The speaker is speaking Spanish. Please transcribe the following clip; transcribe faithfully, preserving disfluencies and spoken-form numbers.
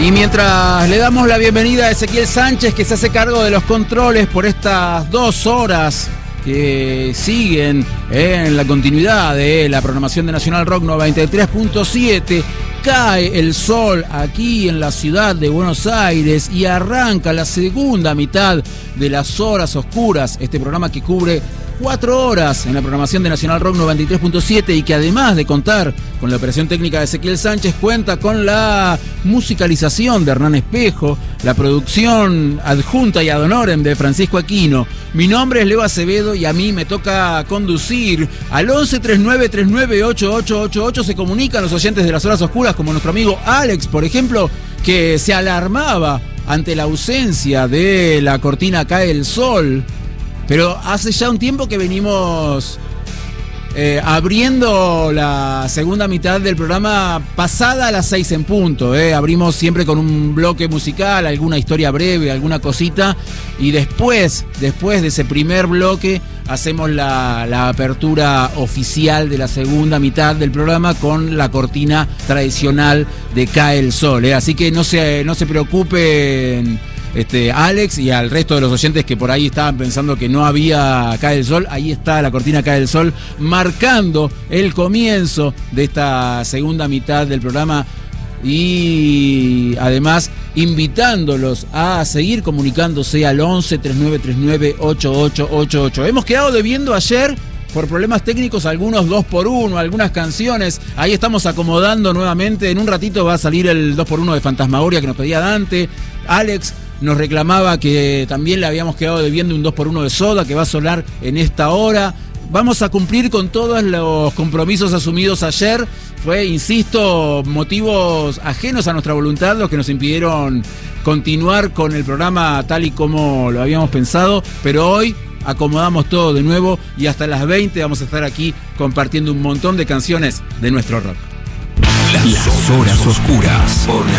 Y mientras le damos la bienvenida a Ezequiel Sánchez, que se hace cargo de los controles por estas dos horas que siguen en la continuidad de la programación de Nacional Rock noventa y tres punto siete, cae el sol aquí en la ciudad de Buenos Aires y arranca la segunda mitad de Las Horas Oscuras, este programa que cubre cuatro horas en la programación de Nacional Rock noventa y tres punto siete y que además de contar con la operación técnica de Ezequiel Sánchez, cuenta con la musicalización de Hernán Espejo, la producción adjunta y ad honorem de Francisco Aquino. Mi nombre es Leo Acevedo y a mí me toca conducir. Al once treinta y nueve treinta y nueve ochenta y ocho ochenta y ocho se comunican los oyentes de Las Horas Oscuras, como nuestro amigo Alex, por ejemplo, que se alarmaba ante la ausencia de la cortina Cae el Sol. Pero hace ya un tiempo que venimos eh, abriendo la segunda mitad del programa pasada a las seis en punto. Eh. Abrimos siempre con un bloque musical, alguna historia breve, alguna cosita. Y después, después de ese primer bloque, hacemos la, la apertura oficial de la segunda mitad del programa con la cortina tradicional de Cae el Sol. Eh. Así que no se, no se preocupen. Este, Alex y al resto de los oyentes que por ahí estaban pensando que no había Cae el Sol, ahí está la cortina Cae el Sol marcando el comienzo de esta segunda mitad del programa y además invitándolos a seguir comunicándose al once treinta y nueve treinta y nueve ochenta y ocho ochenta y ocho. Hemos quedado debiendo ayer por problemas técnicos algunos dos por uno, algunas canciones. Ahí estamos acomodando nuevamente. En un ratito va a salir el dos por uno de Fantasmagoria que nos pedía Dante. Alex nos reclamaba que también le habíamos quedado debiendo un dos por uno de Soda que va a sonar en esta hora. Vamos a cumplir con todos los compromisos asumidos ayer. Fue, insisto, motivos ajenos a nuestra voluntad los que nos impidieron continuar con el programa tal y como lo habíamos pensado, pero hoy acomodamos todo de nuevo y hasta las veinte vamos a estar aquí compartiendo un montón de canciones de nuestro rock. Las Horas Oscuras.